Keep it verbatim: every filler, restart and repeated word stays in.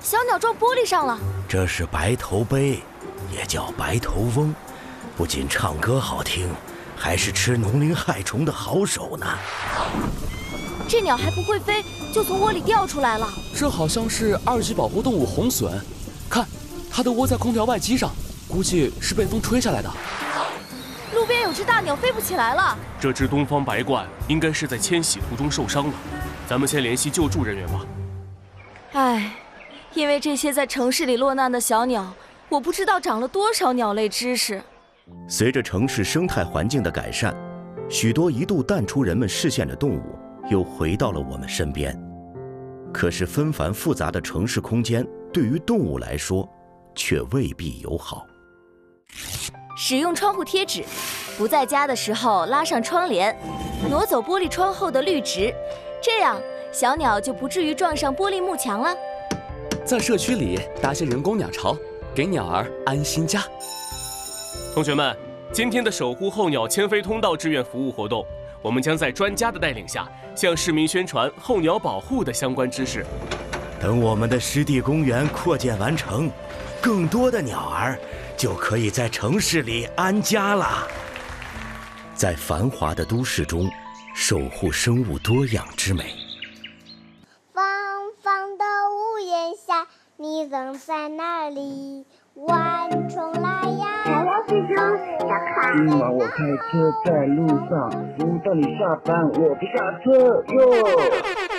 小鸟撞玻璃上了。 这是白头鹎，也叫白头翁，不仅唱歌好听，还是吃农林害虫的好手呢。 这鸟还不会飞，就从窝里掉出来了。 这好像是二级保护动物红隼，看，它都窝在空调外机上，估计是被风吹下来的。 路边有只大鸟飞不起来了。 这只东方白鹳应该是在迁徙途中受伤了，咱们先联系救助人员吧。 唉，因为这些在城市里落难的小鸟，我不知道长了多少鸟类知识。 随着城市生态环境的改善，许多一度淡出人们视线的动物又回到了我们身边。可是纷繁复杂的城市空间对于动物来说却未必友好。 使用窗户贴纸，不在家的时候拉上窗帘，挪走玻璃窗后的绿植，这样小鸟就不至于撞上玻璃幕墙了。 在社区里搭些人工鸟巢，给鸟儿安心家。 同学们，今天的守护候鸟迁飞通道志愿服务活动，我们将在专家的带领下，向市民宣传候鸟保护的相关知识。 等我们的湿地公园扩建完成，更多的鸟儿就可以在城市里安家了。在繁华的都市中，守护生物多样之美。 方方的屋檐下，你总在那里？万重来呀！ 今晚我开车在路上，不等你下班，我不下车哟。